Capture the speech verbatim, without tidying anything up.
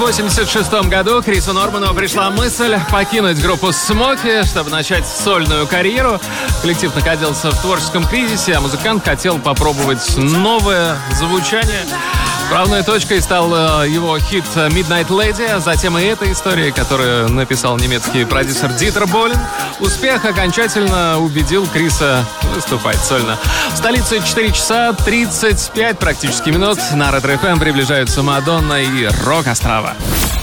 восемьдесят шестом году Крису Норману пришла мысль покинуть группу Смоки, чтобы начать сольную карьеру. Коллектив находился в творческом кризисе, а музыкант хотел попробовать новое звучание. Правной точкой стал его хит «Midnight Lady», затем и эта история, которую написал немецкий продюсер Дитер Болин. Успех окончательно убедил Криса выступать сольно. В столице четыре часа тридцать пять практически минут. На Ретро эф эм приближаются Мадонна и Рок Острова.